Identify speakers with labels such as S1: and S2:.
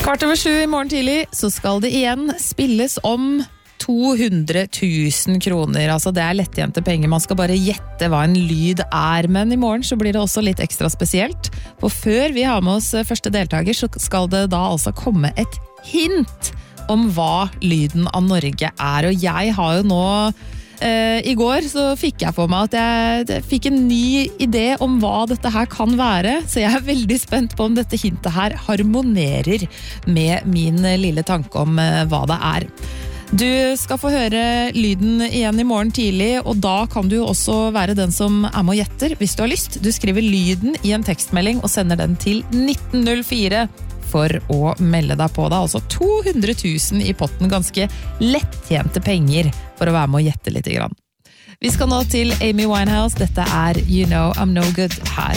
S1: 7:15 I morgen tidlig så skal det igjen spilles om 200 000 kroner. Altså det lettjente penger. Man skal bare gjette hva en lyd men I morgen så blir det også litt ekstra spesielt. For før vi har med oss første deltaker så skal det da altså komme et hint om hva lyden av Norge Og jeg har jo nå I går så fikk jeg for meg at jeg fikk en ny idé om hva dette her kan være, så jeg veldig spent på om dette hintet her harmonerer med min lille tanke om hva det Du skal få høre lyden igjen I morgen tidlig, og da kan du også være den som med og gjetter, hvis du har lyst. Du skriver lyden I en tekstmelding og sender den til 1904 for å melde deg på. Det altså 200 000 I potten, ganske lettjente penger for å være med og gjette litt grann. Vi skal nå til Amy Winehouse. Dette You Know I'm No Good her